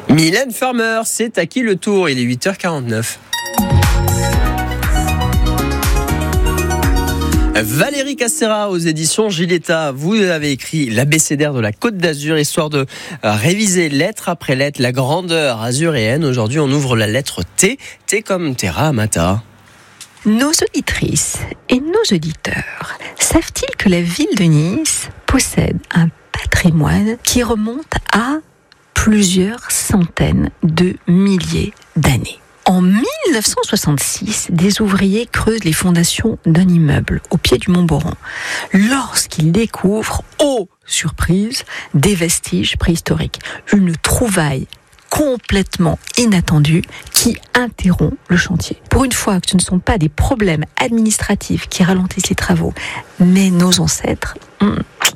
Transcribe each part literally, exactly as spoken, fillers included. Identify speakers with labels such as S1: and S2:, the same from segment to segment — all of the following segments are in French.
S1: Mylène Farmer, c'est à qui le tour? Il est huit heures quarante-neuf. Valérie Castéra aux éditions Giletta, vous avez écrit l'abécédaire de la Côte d'Azur, histoire de réviser lettre après lettre la grandeur azuréenne. Aujourd'hui, on ouvre la lettre T, T comme Terra Amata.
S2: Nos auditrices et nos auditeurs savent-ils que la ville de Nice possède un patrimoine qui remonte à plusieurs centaines de milliers d'années? En mille neuf cent soixante-six, des ouvriers creusent les fondations d'un immeuble au pied du Mont Boran lorsqu'ils découvrent, oh surprise, des vestiges préhistoriques. Une trouvaille complètement inattendue qui interrompt le chantier. Pour une fois que ce ne sont pas des problèmes administratifs qui ralentissent les travaux, mais nos ancêtres... Hmm.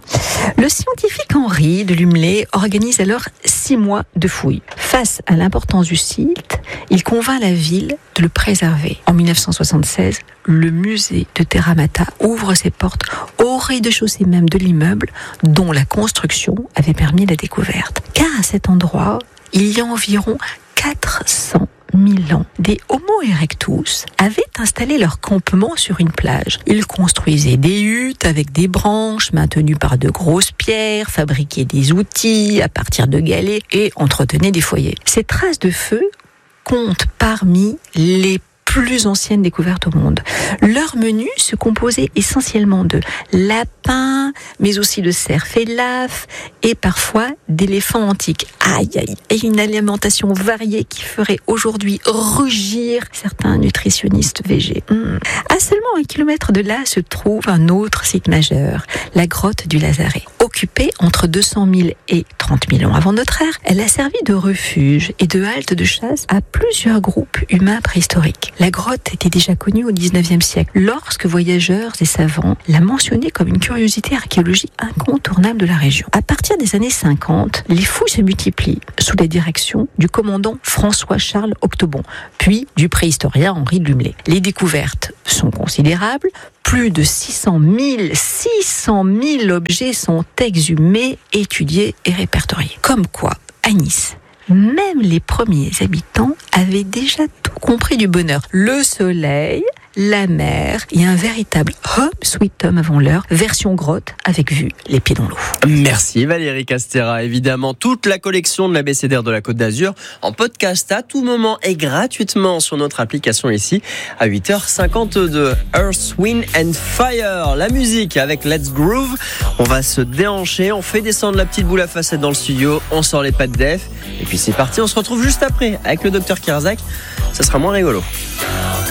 S2: Le scientifique Henri de Lumley organise alors six mois de fouilles. Face à l'importance du site, il convainc la ville de le préserver. En mille neuf cent soixante-seize, le musée de Terra Amata ouvre ses portes au rez-de-chaussée même de l'immeuble dont la construction avait permis la découverte. Car à cet endroit, il y a environ quatre cent mille ans, des Homo erectus avaient installé leur campement sur une plage. Ils construisaient des huttes avec des branches maintenues par de grosses pierres, fabriquaient des outils à partir de galets et entretenaient des foyers. Ces traces de feu comptent parmi les plus anciennes découvertes au monde. Leur menu se composait essentiellement de lapins, mais aussi de cerfs et lafs, et parfois d'éléphants antiques. Aïe, aïe, et une alimentation variée qui ferait aujourd'hui rugir certains nutritionnistes végés. Mmh. À seulement un kilomètre de là se trouve un autre site majeur, la grotte du Lazaret. Occupée entre deux cent mille et trente mille ans avant notre ère, elle a servi de refuge et de halte de chasse à plusieurs groupes humains préhistoriques. La grotte était déjà connue au dix-neuvième siècle, lorsque voyageurs et savants la mentionnaient comme une curiosité archéologique incontournable de la région. À partir des années cinquante, les fouilles se multiplient sous la direction du commandant François-Charles Octobon, puis du préhistorien Henri de Lumley. Les découvertes sont considérables. Plus de six cent mille, six cent mille objets sont exhumés, étudiés et répertoriés. Comme quoi, à Nice, même les premiers habitants avaient déjà tout compris du bonheur. Le soleil, la mer et un véritable home sweet home avant l'heure, version grotte avec vue les pieds dans l'eau.
S1: Merci Valérie Castéra. Évidemment, toute la collection de l'abécédaire de la Côte d'Azur en podcast à tout moment et gratuitement sur notre application ici à huit heures cinquante-deux. Earth, Wind and Fire, la musique avec Let's Groove. On va se déhancher, on fait descendre la petite boule à facettes dans le studio, on sort les pattes def et puis c'est parti. On se retrouve juste après avec le docteur Kierzak. Ça sera moins rigolo.